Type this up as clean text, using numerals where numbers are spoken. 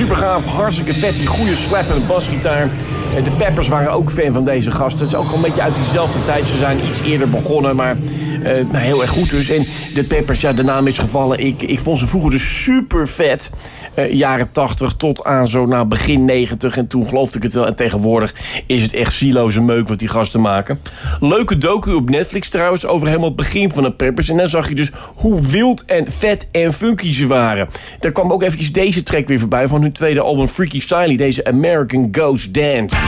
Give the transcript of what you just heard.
super gaaf, hartstikke vet, die goede slap en basgitaar. De Peppers waren ook fan van deze gasten. Het is ook al een beetje uit diezelfde tijd. Ze zijn iets eerder begonnen, maar heel erg goed dus. En de Peppers, ja, de naam is gevallen. Ik vond ze vroeger dus super vet. Jaren 80 tot aan zo begin 90. En toen geloofde ik het wel. En tegenwoordig is het echt zieloze meuk wat die gasten maken. Leuke docu op Netflix trouwens over helemaal het begin van de Peppers. En dan zag je dus hoe wild en vet en funky ze waren. Daar kwam ook eventjes deze track weer voorbij van hun tweede album Freaky Styley. Deze American Ghost Dance.